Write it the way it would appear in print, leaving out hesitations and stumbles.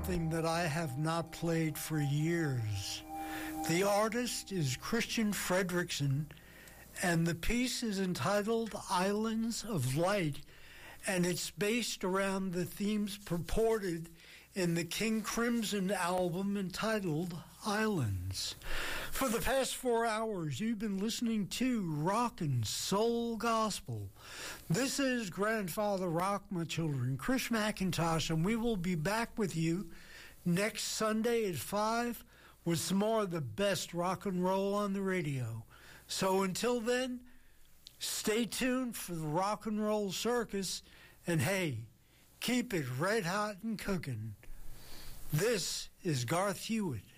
something that I have not played for years. The artist is Christian Fredrickson, and the piece is entitled Islands of Light, and it's based around the themes purported in the King Crimson album entitled Islands. For the past 4 hours, you've been listening to Rock and Soul Gospel. This is Grandfather Rock, my children, Chris McIntosh, and we will be back with you next Sunday at 5 with some more of the best rock and roll on the radio. So until then, stay tuned for the Rock and Roll Circus, and hey, keep it red hot and cooking. This is Garth Hewitt.